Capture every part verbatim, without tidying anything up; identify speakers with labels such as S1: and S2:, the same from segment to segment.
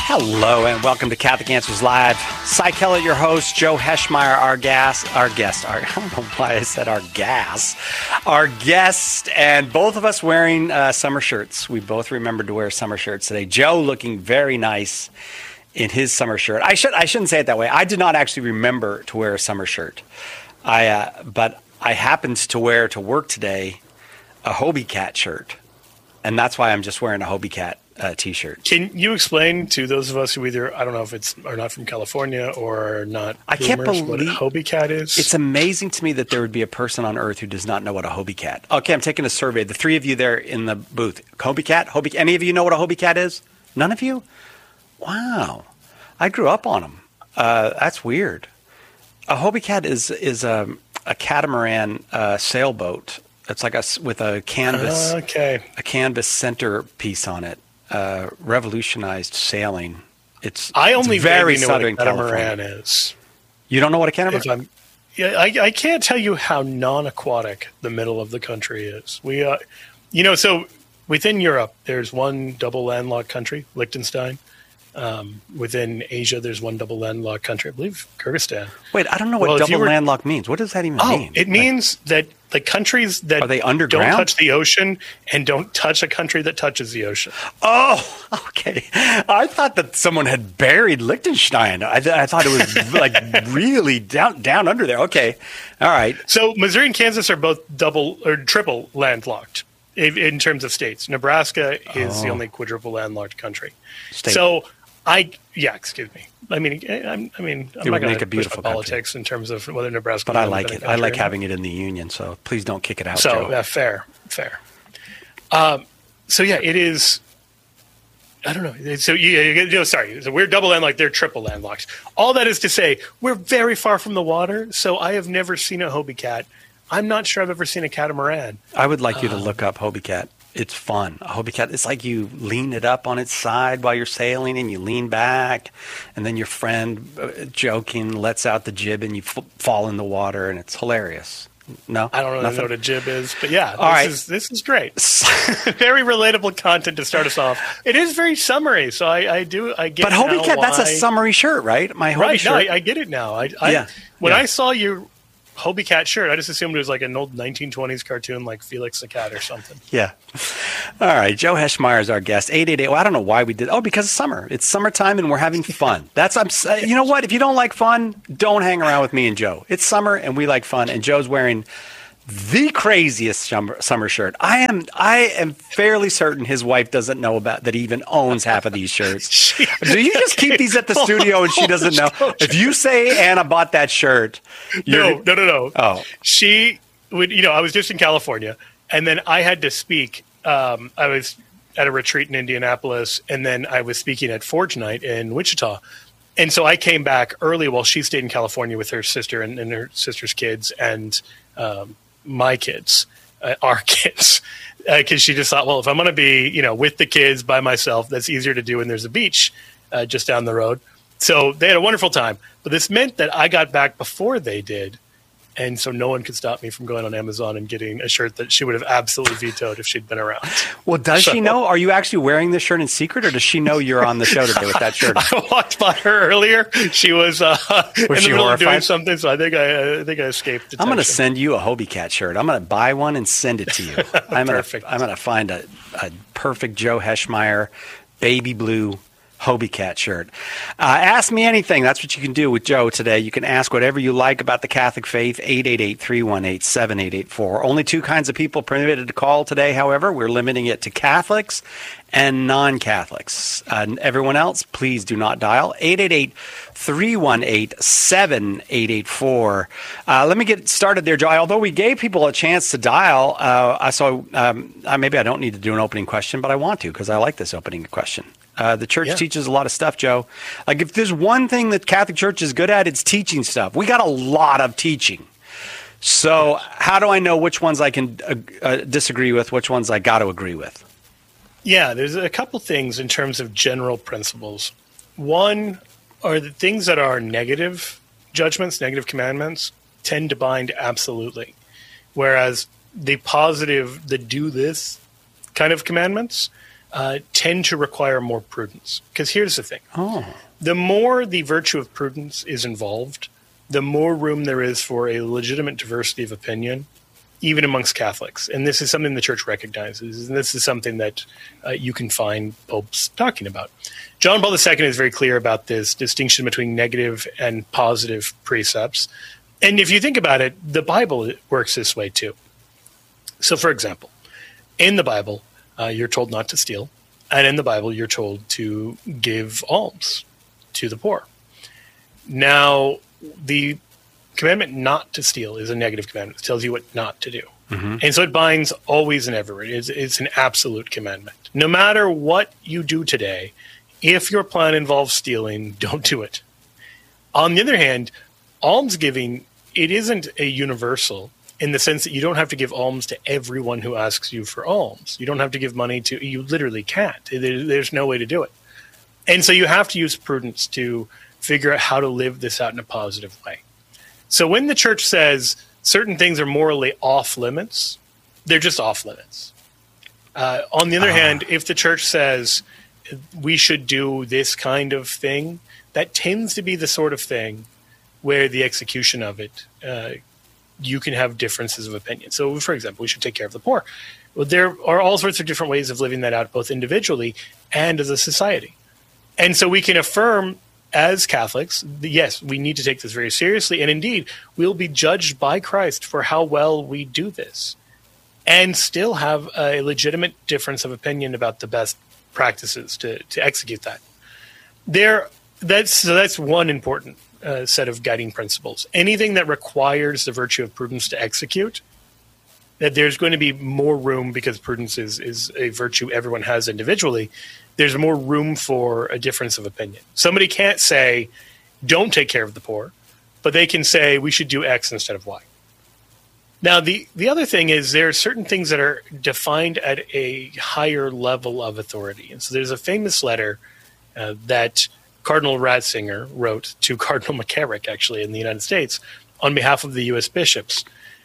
S1: Hello and welcome to Catholic Answers Live. Cy Kellett, your host, Joe Heschmeyer, our gas, our guest. Our, I don't know why I said our gas, our guest, and both of us wearing uh, summer shirts. We both remembered to wear summer shirts today. Joe looking very nice in his summer shirt. I should I shouldn't say it that way. I did not actually remember to wear a summer shirt. I uh, but I happened to wear to work today a Hobie Cat shirt, and that's why I'm just wearing a Hobie Cat Uh, t-shirt.
S2: Can you explain to those of us who either, I don't know if it's are not from California or not
S1: I can't
S2: boomers,
S1: believe
S2: what a Hobie Cat is?
S1: It's amazing to me that there would be a person on earth who does not know what a Hobie Cat. Okay, I'm taking a survey. The three of you there in the booth. Hobie Cat? Hobie, any of you know what a Hobie Cat is? None of you? Wow. I grew up on them. Uh, that's weird. A Hobie Cat is is a, a catamaran uh, sailboat. It's like a with a canvas,
S2: uh, okay.
S1: a canvas centerpiece on it. Uh, revolutionized sailing. It's
S2: I only
S1: it's very
S2: know
S1: Southern
S2: what a catamaran
S1: California.
S2: is.
S1: You don't know what a catamaran is?
S2: Yeah, I, I can't tell you how non-aquatic the middle of the country is. We, uh, you know, so within Europe, there's one double landlocked country, Liechtenstein. Um, within Asia, there's one double landlocked country, I believe, Kyrgyzstan.
S1: Wait, I don't know what
S2: well,
S1: double
S2: were,
S1: landlocked means. What does that even
S2: oh,
S1: mean?
S2: It means like, that the countries that
S1: are they underground?
S2: don't touch the ocean and don't touch a country that touches the ocean.
S1: Oh, okay. I thought that someone had buried Liechtenstein. I, th- I thought it was like really down down under there. Okay, all right.
S2: So Missouri and Kansas are both double or triple landlocked in, in terms of states. Nebraska is oh. the only quadruple landlocked country.
S1: State.
S2: So I yeah, excuse me. I mean, I'm, I mean, I'm
S1: it
S2: not going to
S1: push
S2: my politics in terms of whether Nebraska.
S1: But I like it. I like having it in the union. So please don't kick it out.
S2: So
S1: Joe.
S2: Yeah, fair, fair. Um, so yeah, it is. I don't know. So yeah, you know, sorry. So we're double landlocked. They're triple landlocked. All that is to say, we're very far from the water. So I have never seen a Hobie Cat. I'm not sure I've ever seen a catamaran.
S1: I would like you to
S2: um,
S1: look up Hobie Cat. It's fun. A Hobie Cat, it's like you lean it up on its side while you're sailing and you lean back, and then your friend, uh, joking, lets out the jib and you f- fall in the water, and it's hilarious. No?
S2: I don't really
S1: Nothing?
S2: know what a jib is, but yeah,
S1: All
S2: this,
S1: right.
S2: is, this is great. Very relatable content to start us off. It is very summery, so I, I do, I get
S1: But Hobie
S2: now
S1: Cat,
S2: why...
S1: that's a summery shirt, right? My Hobie
S2: right,
S1: shirt.
S2: No, I, I get it now. I, I,
S1: yeah.
S2: When
S1: yeah.
S2: I saw your Hobie Cat shirt, I just assumed it was like an old nineteen twenties cartoon like Felix the Cat or something.
S1: Yeah. All right. Joe Heschmeyer is our guest. eight eight eight. Well, I don't know why we did. Oh, because it's summer. It's summertime and we're having fun. That's, I'm, you know what? If you don't like fun, don't hang around with me and Joe. It's summer and we like fun. And Joe's wearing the craziest summer, summer shirt. I am I am fairly certain his wife doesn't know about that he even owns half of these shirts.
S2: she,
S1: Do you just keep these at the studio and she doesn't know? If you say Anna bought that shirt,
S2: no, no, no, no.
S1: Oh,
S2: she would. You know, I was just in California, and then I had to speak. Um, I was at a retreat in Indianapolis, and then I was speaking at Forge Night in Wichita. And so I came back early while she stayed in California with her sister and, and her sister's kids and um, my kids, uh, our kids, because uh, she just thought, well, if I'm going to be, you know, with the kids by myself, that's easier to do when there's a beach uh, just down the road. So they had a wonderful time. But this meant that I got back before they did. And so no one could stop me from going on Amazon and getting a shirt that she would have absolutely vetoed if she'd been around.
S1: Well, does
S2: so,
S1: she know? Are you actually wearing this shirt in secret, or does she know you're on the show today with that shirt?
S2: I walked by her earlier. She was, uh,
S1: was
S2: in the
S1: she
S2: middle
S1: horrified?
S2: of doing something, so I think I, I think I escaped detection.
S1: I'm going to send you a Hobie Cat shirt. I'm going to buy one and send it to you. I'm going to I'm going to find a, a perfect Joe Heschmeyer baby blue Hobie Cat shirt. Uh, ask me anything. That's what you can do with Joe today. You can ask whatever you like about the Catholic faith. eight eight eight, three one eight, seven eight eight four. Only two kinds of people permitted to call today, however. We're limiting it to Catholics and non-Catholics. Uh, everyone else, please do not dial. eight eight eight, three one eight, seven eight eight four. Uh, let me get started there, Joe. Although we gave people a chance to dial, uh, so um, uh, maybe I don't need to do an opening question, but I want to because I like this opening question. Uh, the church yeah. teaches a lot of stuff, Joe. Like, if there's one thing that Catholic Church is good at, it's teaching stuff. We got a lot of teaching. So how do I know which ones I can uh, uh, disagree with, which ones I got to agree with?
S2: Yeah, there's a couple things in terms of general principles. One are the things that are negative judgments, negative commandments, tend to bind absolutely. Whereas the positive, the do this kind of commandments uh, tend to require more prudence. Because here's the thing.
S1: Oh.
S2: The more the virtue of prudence is involved, the more room there is for a legitimate diversity of opinion, even amongst Catholics. And this is something the Church recognizes. And this is something that uh, you can find popes talking about. John Paul the Second is very clear about this distinction between negative and positive precepts. And if you think about it, the Bible works this way too. So, for example, in the Bible, uh, you're told not to steal. And in the Bible, you're told to give alms to the poor. Now, the commandment not to steal is a negative commandment. It tells you what not to do. Mm-hmm. And so it binds always and everywhere. It's, it's an absolute commandment. No matter what you do today, if your plan involves stealing, don't do it. On the other hand, almsgiving, it isn't a universal in the sense that you don't have to give alms to everyone who asks you for alms. You don't have to give money to, you literally can't. There, there's no way to do it. And so you have to use prudence to figure out how to live this out in a positive way. So when the Church says certain things are morally off limits, they're just off limits. Uh, on the other uh. hand, if the Church says we should do this kind of thing, that tends to be the sort of thing where the execution of it, uh, you can have differences of opinion. So, for example, we should take care of the poor. Well, there are all sorts of different ways of living that out, both individually and as a society. And so we can affirm as Catholics, yes, we need to take this very seriously. And indeed, we'll be judged by Christ for how well we do this and still have a legitimate difference of opinion about the best practices to, to execute that. There, that's, so that's one important uh, set of guiding principles. Anything that requires the virtue of prudence to execute, that there's going to be more room, because prudence is, is a virtue everyone has individually, there's more room for a difference of opinion. Somebody can't say, don't take care of the poor, but they can say we should do X instead of Y. Now, the, the other thing is there are certain things that are defined at a higher level of authority. And so there's a famous letter uh, that Cardinal Ratzinger wrote to Cardinal McCarrick, actually, in the United States, on behalf of the U S bishops.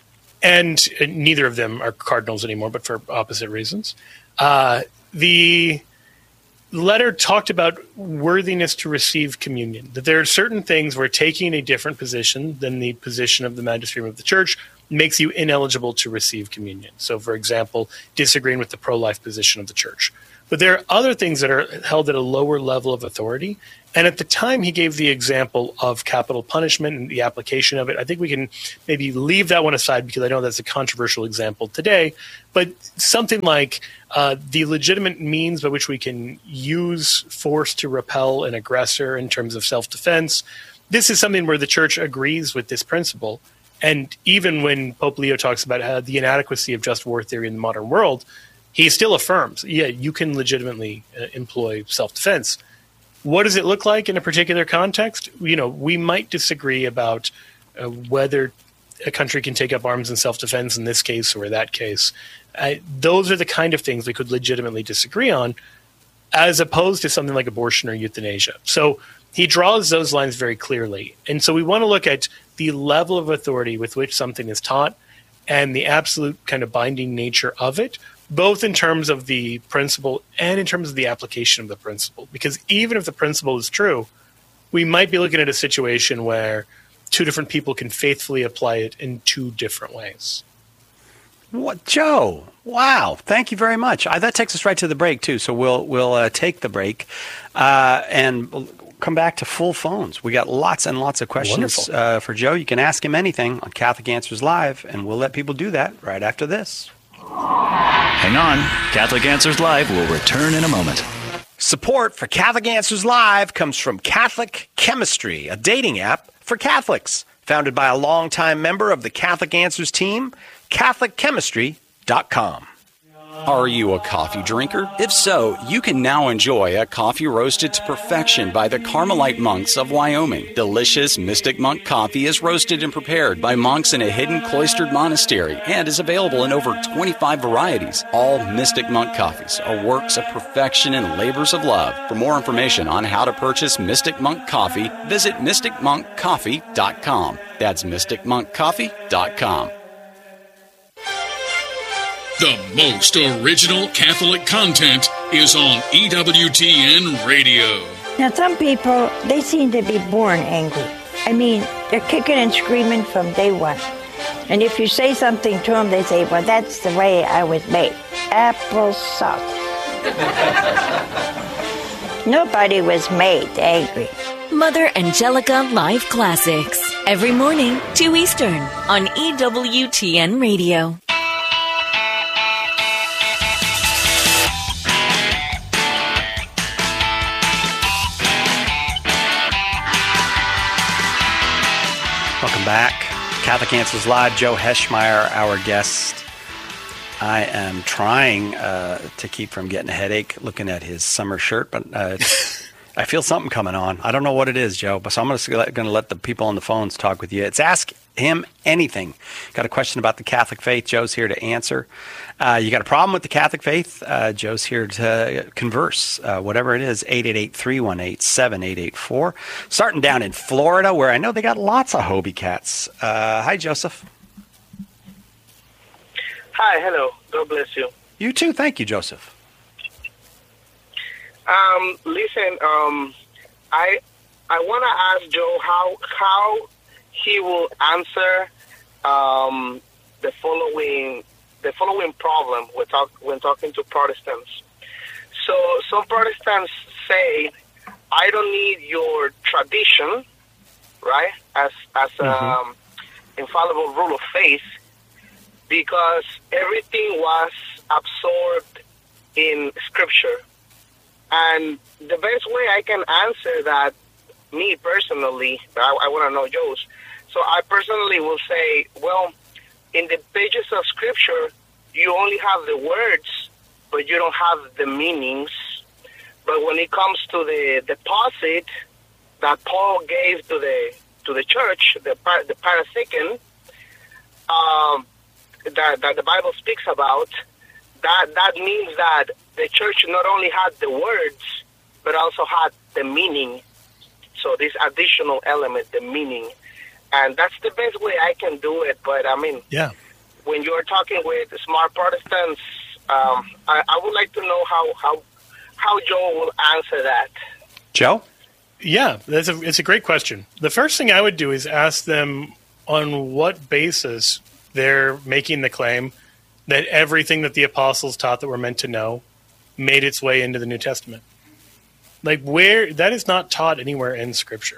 S2: And uh, neither of them are cardinals anymore, but for opposite reasons. Uh, the letter talked about worthiness to receive communion, that there are certain things where taking a different position than the position of the magisterium of the Church makes you ineligible to receive communion. So, for example, disagreeing with the pro-life position of the Church. But there are other things that are held at a lower level of authority. And at the time, he gave the example of capital punishment and the application of it. I think we can maybe leave that one aside because I know that's a controversial example today. But something like uh, the legitimate means by which we can use force to repel an aggressor in terms of self-defense, this is something where the Church agrees with this principle. And even when Pope Leo talks about how the inadequacy of just war theory in the modern world, he still affirms, yeah, you can legitimately uh, employ self-defense. What does it look like in a particular context? You know, we might disagree about uh, whether a country can take up arms in self-defense in this case or that case. Uh, those are the kind of things we could legitimately disagree on, as opposed to something like abortion or euthanasia. So he draws those lines very clearly. And so we want to look at the level of authority with which something is taught and the absolute kind of binding nature of it, both in terms of the principle and in terms of the application of the principle. Because even if the principle is true, we might be looking at a situation where two different people can faithfully apply it in two different ways.
S1: What, Joe? Wow! Thank you very much. I, that takes us right to the break too. So we'll we'll uh, take the break uh, and we'll come back to full phones. We got lots and lots of questions uh, for Joe. You can ask him anything on Catholic Answers Live, and we'll let people do that right after this.
S3: Hang on. Catholic Answers Live will return in a moment.
S1: Support for Catholic Answers Live comes from Catholic Chemistry, a dating app for Catholics, founded by a longtime member of the Catholic Answers team, Catholic Chemistry dot com.
S4: Are you a coffee drinker? If so, you can now enjoy a coffee roasted to perfection by the Carmelite monks of Wyoming. Delicious Mystic Monk coffee is roasted and prepared by monks in a hidden cloistered monastery and is available in over twenty-five varieties. All Mystic Monk coffees are works of perfection and labors of love. For more information on how to purchase Mystic Monk coffee, visit Mystic Monk Coffee dot com. That's Mystic Monk Coffee dot com.
S5: The most original Catholic content is on E W T N Radio.
S6: Now, some people, they seem to be born angry. I mean, they're kicking and screaming from day one. And if you say something to them, they say, well, that's the way I was made. Apples suck. Nobody was made angry.
S7: Mother Angelica Live Classics. Every morning, two Eastern, on E W T N Radio.
S1: Welcome back. Catholic Answers Live. Joe Heschmeyer, our guest. I am trying uh, to keep from getting a headache looking at his summer shirt, but uh, I feel something coming on. I don't know what it is, Joe, but so I'm going to let the people on the phones talk with you. It's Ask Him Anything. Got a question about the Catholic faith? Joe's here to answer. Uh, you got a problem with the Catholic faith? Uh, Joe's here to converse. Uh, whatever it is, eight eight eight, three one eight, seven eight eight four. Starting down in Florida, where I know they got lots of Hobie cats. Uh, hi, Joseph.
S8: Hi, hello. God bless you.
S1: You too. Thank you, Joseph.
S8: Um, listen, um, I I want to ask Joe how how he will answer um, the following the following problem when talk when talking to Protestants. So some Protestants say, "I don't need your tradition, right, as as mm-hmm. um, infallible rule of faith, because everything was absorbed in Scripture." And the best way I can answer that, me personally, I, I want to know Joe's. So I personally will say, well, in the pages of Scripture, you only have the words, but you don't have the meanings. But when it comes to the deposit that Paul gave to the to the church, the the parasicon, um, that that the Bible speaks about, that that means that the church not only had the words, but also had the meaning. So this additional element, the meaning. And that's the best way I can do it. But, I mean,
S2: yeah. when
S8: you're talking with smart Protestants, um, I, I would like to know how, how, how Joe will answer that.
S1: Joe?
S2: Yeah, that's a, it's a great question. The first thing I would do is ask them on what basis they're making the claim that everything that the apostles taught that we're meant to know made its way into the New Testament. Like, where that is not taught anywhere in Scripture.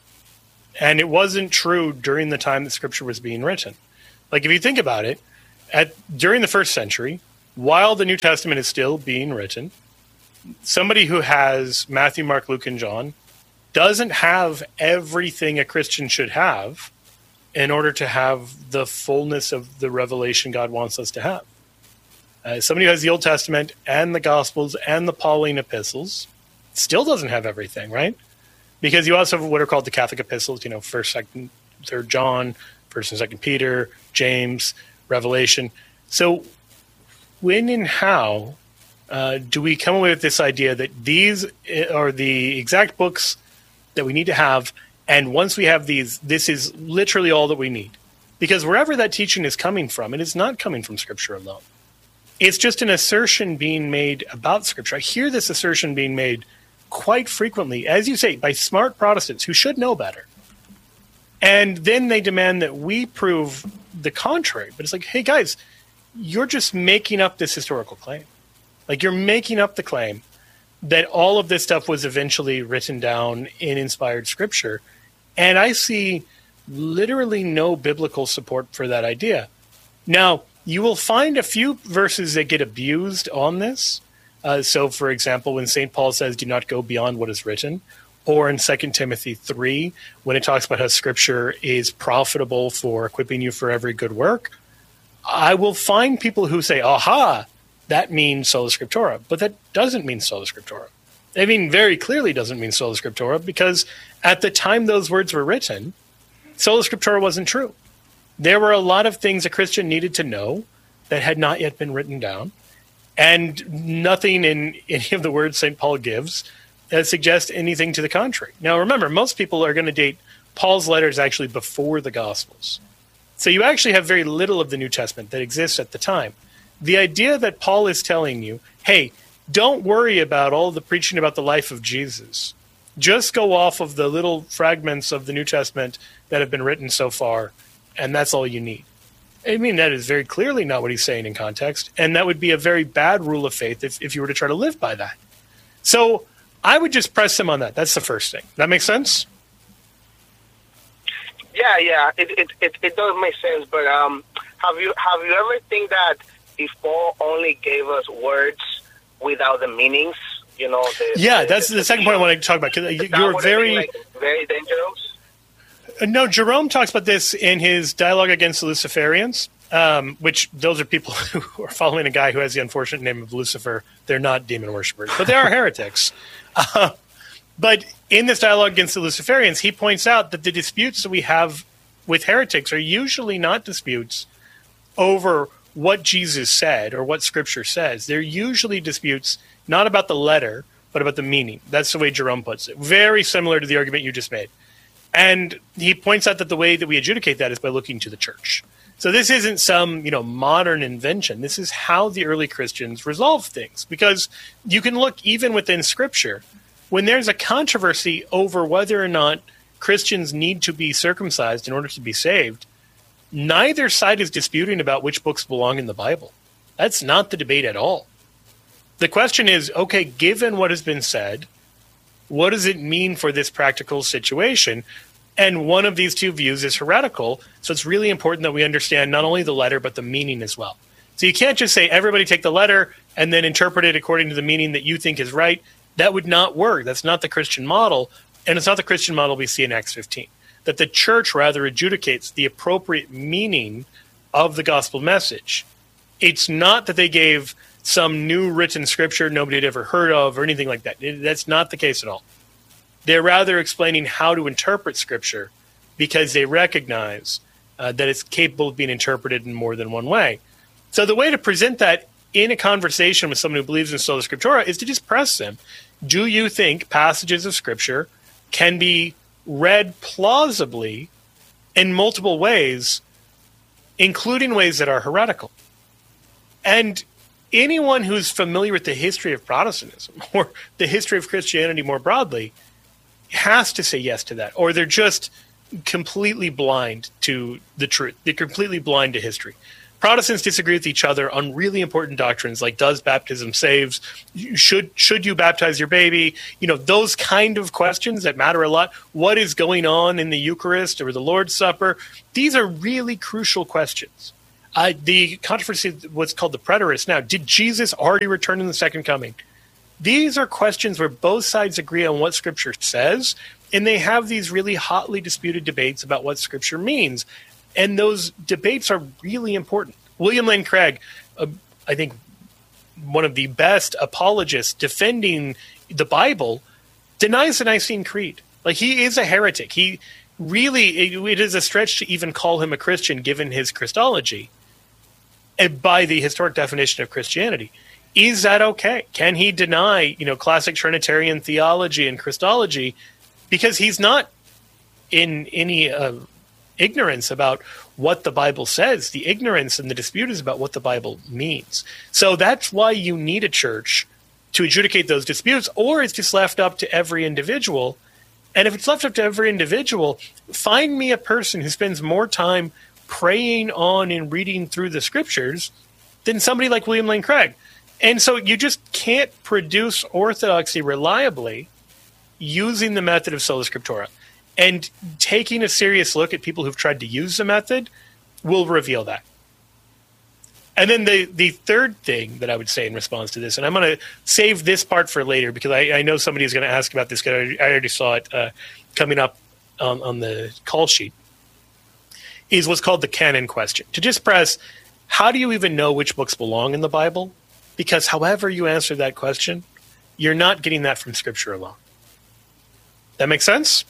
S2: And it wasn't true during the time that Scripture was being written. Like, if you think about it, at during the first century, while the New Testament is still being written, somebody who has Matthew, Mark, Luke, and John doesn't have everything a Christian should have in order to have the fullness of the revelation God wants us to have. Uh, somebody who has the Old Testament and the Gospels and the Pauline epistles still doesn't have everything, right? Because you also have what are called the Catholic epistles, you know, First, Second, Third John, First and Second Peter, James, Revelation. So when and how uh, do we come away with this idea that these are the exact books that we need to have, and once we have these, this is literally all that we need? Because wherever that teaching is coming from, it is not coming from Scripture alone. It's just an assertion being made about Scripture. I hear this assertion being made quite frequently, as you say, by smart Protestants who should know better. And then they demand that we prove the contrary. But it's like, hey, guys, you're just making up this historical claim. Like, you're making up the claim that all of this stuff was eventually written down in inspired Scripture. And I see literally no biblical support for that idea. Now, you will find a few verses that get abused on this. Uh, so, for example, when Saint Paul says, do not go beyond what is written, or in Second Timothy three, when it talks about how Scripture is profitable for equipping you for every good work, I will find people who say, aha, that means sola scriptura. But that doesn't mean sola scriptura. I mean, very clearly doesn't mean sola scriptura, because at the time those words were written, sola scriptura wasn't true. There were a lot of things a Christian needed to know that had not yet been written down, and nothing in any of the words Saint Paul gives uh, suggests anything to the contrary. Now, remember, most people are going to date Paul's letters actually before the Gospels. So you actually have very little of the New Testament that exists at the time. the idea that Paul is telling you, hey, don't worry about all the preaching about the life of Jesus. Just go off of the little fragments of the New Testament that have been written so far, and that's all you need. I mean, that is very clearly not what he's saying in context, and that would be a very bad rule of faith if, if you were to try to live by that. So I would just press him on that. That's the first thing. That makes sense?
S8: Yeah, yeah, it it, it, it does make sense. But um, have you have you ever think that if Paul only gave us words without the meanings, you know? The,
S2: yeah,
S8: the,
S2: that's the, the second point I want to talk about. Because you're very
S8: like very dangerous.
S2: No, Jerome talks about this in his dialogue against the Luciferians, um, which those are people who are following a guy who has the unfortunate name of Lucifer. They're not demon worshippers, but they are heretics. Uh, but in this dialogue against the Luciferians, he points out that the disputes that we have with heretics are usually not disputes over what Jesus said or what Scripture says. They're usually disputes not about the letter, but about the meaning. That's the way Jerome puts it. Very similar to the argument you just made. And he points out that the way that we adjudicate that is by looking to the church. So this isn't some, you know, modern invention. This is how the early Christians resolved things. Because you can look even within Scripture. When there's a controversy over whether or not Christians need to be circumcised in order to be saved, neither side is disputing about which books belong in the Bible. That's not the debate at all. The question is, okay, given what has been said, what does it mean for this practical situation? And one of these two views is heretical, so it's really important that we understand not only the letter, but the meaning as well. So you can't just say, everybody take the letter and then interpret it according to the meaning that you think is right. That would not work. That's not the Christian model, and it's not the Christian model we see in Acts fifteen. That the church rather adjudicates the appropriate meaning of the gospel message. It's not that they gave some new written scripture nobody had ever heard of or anything like that. That's not the case at all. They're rather explaining how to interpret scripture because they recognize uh, that it's capable of being interpreted in more than one way. So the way to present that in a conversation with someone who believes in sola scriptura is to just press them. Do you think passages of scripture can be read plausibly in multiple ways, including ways that are heretical? And anyone who's familiar with the history of Protestantism or the history of Christianity more broadly has to say yes to that, or they're just completely blind to the truth. They're completely blind to history. Protestants disagree with each other on really important doctrines like, does baptism save? Should should you baptize your baby? You know, those kind of questions that matter a lot. What is going on in the Eucharist or the Lord's Supper? These are really crucial questions. Uh, the controversy, what's called the preterist now, did Jesus already return in the second coming? These are questions where both sides agree on what Scripture says, and they have these really hotly disputed debates about what Scripture means. And those debates are really important. William Lane Craig, uh, I think one of the best apologists defending the Bible, denies the Nicene Creed. Like, he is a heretic. He really, it, it is a stretch to even call him a Christian given his Christology, and by the historic definition of Christianity. Is that okay? Can he deny, you know, classic Trinitarian theology and Christology because he's not in any uh, ignorance about what the Bible says? The ignorance and the dispute is about what the Bible means. So that's why you need a church to adjudicate those disputes, or it's just left up to every individual. And if it's left up to every individual, find me a person who spends more time praying on and reading through the Scriptures than somebody like William Lane Craig. And so you just can't produce orthodoxy reliably using the method of sola scriptura. And taking a serious look at people who've tried to use the method will reveal that. And then the, the third thing that I would say in response to this, and I'm going to save this part for later because I, I know somebody is going to ask about this because I already saw it uh, coming up on, on the call sheet, is what's called the canon question. To just press, how do you even know which books belong in the Bible? Because however you answer that question, you're not getting that from Scripture alone. That make sense?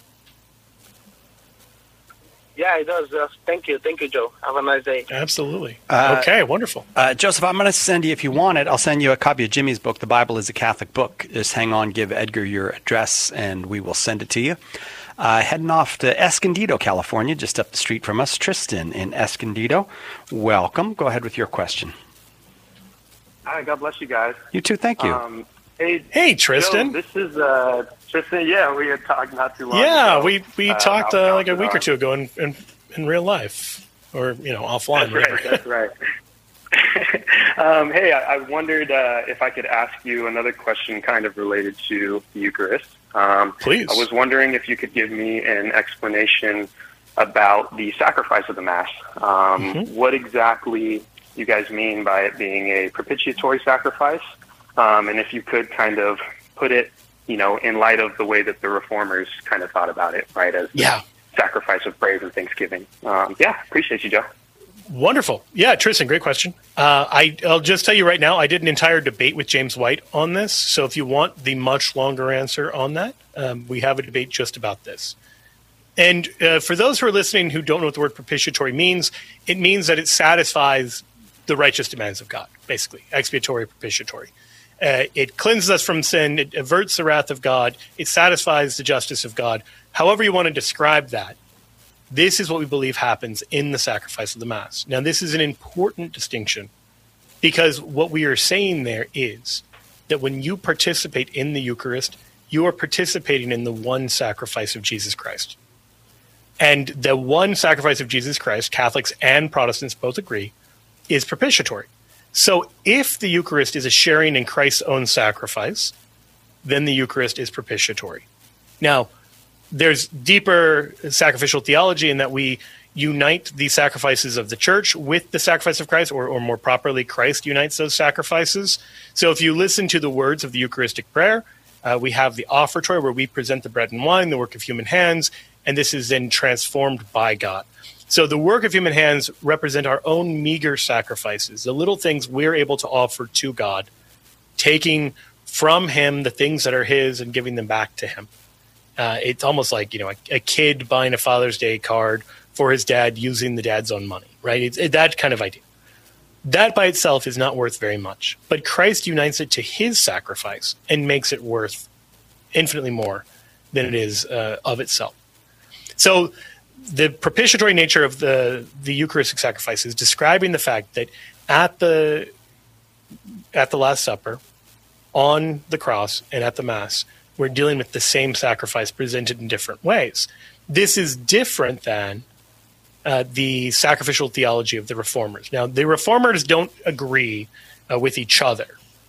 S8: Yeah, it does. Uh, thank you. Thank you, Joe. Have a nice day.
S2: Absolutely.
S1: Uh,
S2: okay, wonderful.
S1: Uh, Joseph, I'm going to send you, if you want it, I'll send you a copy of Jimmy's book, The Bible is a Catholic Book. Just hang on, give Edgar your address, and we will send it to you. Uh, heading off to Escondido, California, just up the street from us. Tristan in Escondido. Welcome. Go ahead with your question.
S9: Hi, God bless you guys.
S1: You too, thank you.
S9: Um, hey,
S2: hey, Tristan.
S9: Joe, this is uh, Tristan. Yeah, we had talked not too long
S2: yeah,
S9: ago.
S2: we we
S9: uh,
S2: talked uh, like a week
S9: on.
S2: or two ago in, in in real life, or you know, offline.
S9: That's right. That's right. um, hey, I, I wondered uh, if I could ask you another question, kind of related to the Eucharist. Um,
S2: Please.
S9: I was wondering if you could give me an explanation about the sacrifice of the Mass. Um, mm-hmm. What exactly you guys mean by it being a propitiatory sacrifice, um, and if you could kind of put it, you know, in light of the way that the Reformers kind of thought about it, right, as
S2: yeah.
S9: sacrifice of praise and thanksgiving. Um, yeah, appreciate you, Joe.
S2: Wonderful. Yeah, Tristan, great question. Uh, I, I'll just tell you right now, I did an entire debate with James White on this, so if you want the much longer answer on that, um, we have a debate just about this. And uh, for those who are listening who don't know what the word propitiatory means, it means that it satisfies the righteous demands of God, basically, expiatory, propitiatory. Uh, it cleanses us from sin, it averts the wrath of God, it satisfies the justice of God. However you want to describe that, this is what we believe happens in the sacrifice of the Mass. Now, this is an important distinction because what we are saying there is that when you participate in the Eucharist, you are participating in the one sacrifice of Jesus Christ. And the one sacrifice of Jesus Christ, Catholics and Protestants both agree, is propitiatory. So if the Eucharist is a sharing in Christ's own sacrifice, then the Eucharist is propitiatory. Now, there's deeper sacrificial theology in that we unite the sacrifices of the church with the sacrifice of Christ, or, or more properly, Christ unites those sacrifices. So if you listen to the words of the Eucharistic prayer, uh, we have the offertory where we present the bread and wine, the work of human hands, and this is then transformed by God. So the work of human hands represent our own meager sacrifices, the little things we're able to offer to God, taking from him the things that are his and giving them back to him. Uh, it's almost like, you know, a, a kid buying a Father's Day card for his dad using the dad's own money, right? It's it, that kind of idea. That by itself is not worth very much, but Christ unites it to his sacrifice and makes it worth infinitely more than it is uh, of itself. So the propitiatory nature of the, the Eucharistic sacrifice is describing the fact that at the at the Last Supper, on the cross, and at the Mass, we're dealing with the same sacrifice presented in different ways. This is different than uh, the sacrificial theology of the Reformers. Now, the Reformers don't agree uh, with each other.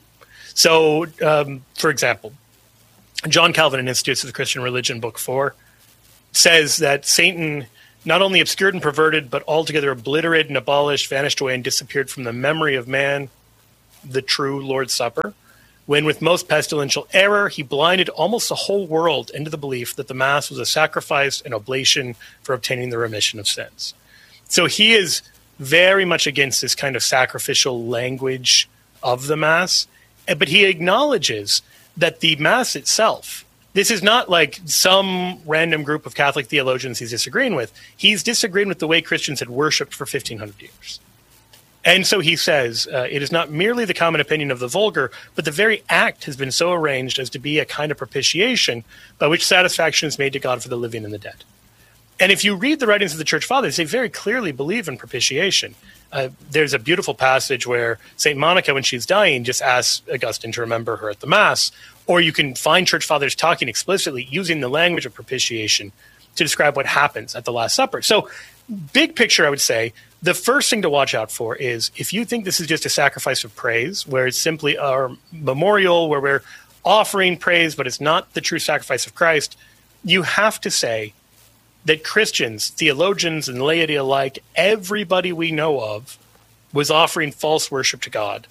S2: So, um, for example, John Calvin in Institutes of the Christian Religion, Book four, says that Satan not only obscured and perverted, but altogether obliterated and abolished, vanished away, and disappeared from the memory of man the true Lord's Supper, when with most pestilential error he blinded almost the whole world into the belief that the Mass was a sacrifice and oblation for obtaining the remission of sins. So he is very much against this kind of sacrificial language of the Mass, but he acknowledges that the Mass itself, this is not like some random group of Catholic theologians he's disagreeing with. He's disagreeing with the way Christians had worshipped for fifteen hundred years. And so he says, uh, it is not merely the common opinion of the vulgar, but the very act has been so arranged as to be a kind of propitiation by which satisfaction is made to God for the living and the dead. And if you read the writings of the Church Fathers, they very clearly believe in propitiation. Uh, there's a beautiful passage where Saint Monica, when she's dying, just asks Augustine to remember her at the Mass. Or you can find Church Fathers talking explicitly using the language of propitiation to describe what happens at the Last Supper. So big picture, I would say, the first thing to watch out for is if you think this is just a sacrifice of praise, where it's simply our memorial, where we're offering praise, but it's not the true sacrifice of Christ, you have to say that Christians, theologians, and laity alike, everybody we know of, was offering false worship to God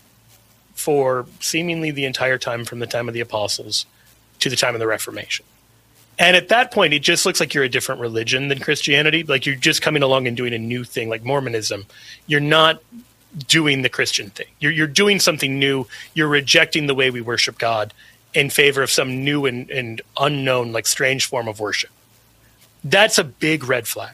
S2: for seemingly the entire time from the time of the apostles to the time of the Reformation. And at that point, it just looks like you're a different religion than Christianity. Like you're just coming along and doing a new thing, like Mormonism. You're not doing the Christian thing. You're, you're doing something new. You're rejecting the way we worship God in favor of some new and, and unknown, like strange form of worship. That's a big red flag.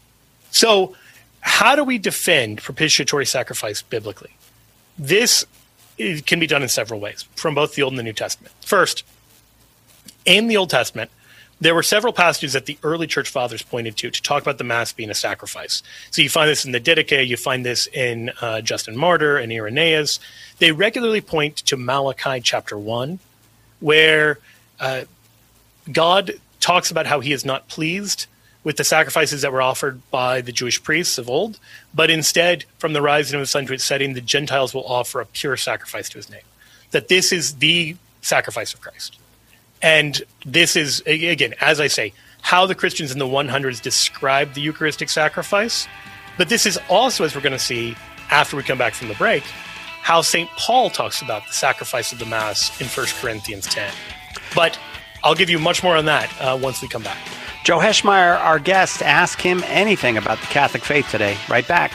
S2: So how do we defend propitiatory sacrifice biblically? This is, can be done in several ways from both the Old and the New Testament. First, in the Old Testament, there were several passages that the early church fathers pointed to to talk about the Mass being a sacrifice. So you find this in the Didache, you find this in uh, Justin Martyr and Irenaeus. They regularly point to Malachi chapter one, where uh, God talks about how he is not pleased with the sacrifices that were offered by the Jewish priests of old, but instead, from the rising of the sun to its setting, the Gentiles will offer a pure sacrifice to his name. That this is the sacrifice of Christ. And this is, again, as I say, how the Christians in the hundreds describe the Eucharistic sacrifice. But this is also, as we're going to see after we come back from the break, how Saint Paul talks about the sacrifice of the Mass in First Corinthians ten. But I'll give you much more on that uh, once we come back.
S1: Joe Heschmeyer, our guest, ask him anything about the Catholic faith today. Right back.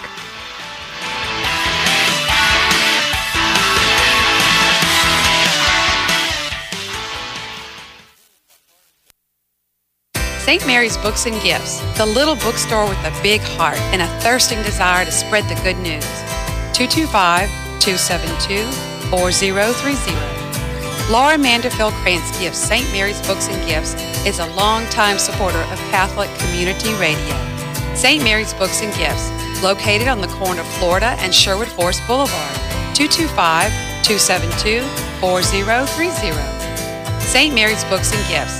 S10: Saint Mary's Books and Gifts, the little bookstore with a big heart and a thirsting desire to spread the good news. two two five, two seven two, four zero three zero. Laura Manderfield Krantz Gifts Saint Mary's Books and Gifts is a longtime supporter of Catholic Community Radio. Saint Mary's Books and Gifts, located on the corner of Florida and Sherwood Forest Boulevard, two two five, two seven two, four zero three zero. Saint Mary's Books and Gifts.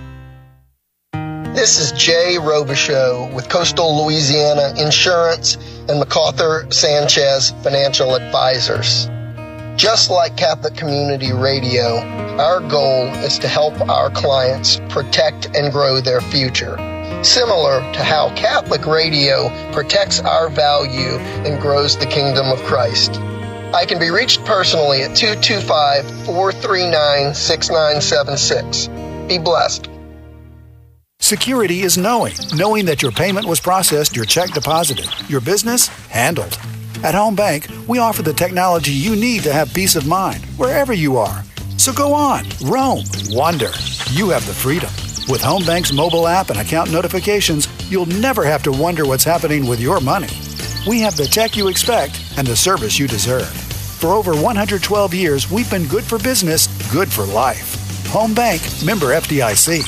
S11: This is Jay Robichaux with Coastal Louisiana Insurance and MacArthur Sanchez Financial Advisors. Just like Catholic Community Radio, our goal is to help our clients protect and grow their future, similar to how Catholic Radio protects our value and grows the kingdom of Christ. I can be reached personally at two two five, four three nine, six nine seven six. Be blessed.
S12: Security is knowing. Knowing that your payment was processed, your check deposited, your business handled. At Home Bank, we offer the technology you need to have peace of mind wherever you are. So go on, roam, wander. You have the freedom. With Home Bank's mobile app and account notifications, you'll never have to wonder what's happening with your money. We have the tech you expect and the service you deserve. For over one hundred twelve years, we've been good for business, good for life. Home Bank, member F D I C.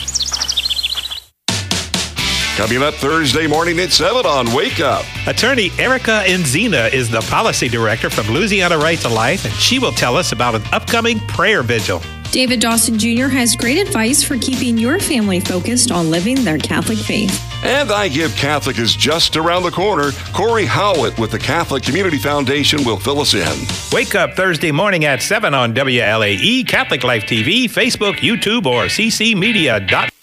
S13: Coming up Thursday morning at seven on Wake Up.
S14: Attorney Erica Enzina is the policy director from Louisiana Right to Life, and she will tell us about an upcoming prayer vigil.
S15: David Dawson Junior has great advice for keeping your family focused on living their Catholic faith.
S13: And I Give Catholic is just around the corner. Corey Howlett with the Catholic Community Foundation will fill us in.
S14: Wake Up Thursday morning at seven on W L A E, Catholic Life T V, Facebook, YouTube, or c c media dot com.